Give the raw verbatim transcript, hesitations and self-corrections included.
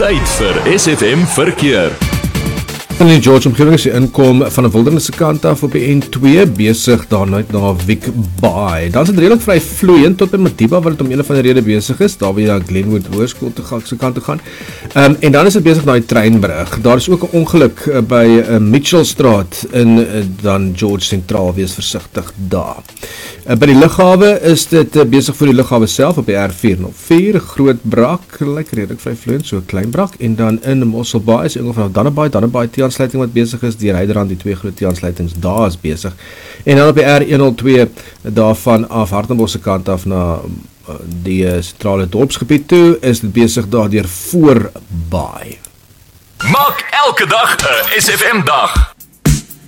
Tyd vir S F M verkeer. In die George omgewing is die inkom van 'n Wildernisse kant af op die N twee besig daaruit na Wick Bay. Dan is dit redelik vry vloeiend tot by Madiba wat dit om een of ander rede besig is, daar waar jy na Glenwood Hoërskool te gaan, se kant toe gaan. Um, en dan is dit besig na die treinbrug. Daar is ook 'n ongeluk uh, by uh, Mitchellstraat in uh, dan George Sentraal, wees versigtig daar. Uh, by die lughawe is dit uh, besig vir die lughawe self op die R vier nul vier, groot brak, lyk redelik vry vloeiend, so 'n klein brak, en dan in Mossel Bay is ook vanaf Dannebaai, Dannebaai aansluiting wat besig is, die Ryderrand, die twee groot aansluitings daar is besig. En dan op die R een nul twee daarvan af Hartenbos se kant af na die sentrale dorpsgebied toe, is dit besig daar deur voor Baai. Maak elke dag 'n S F M dag.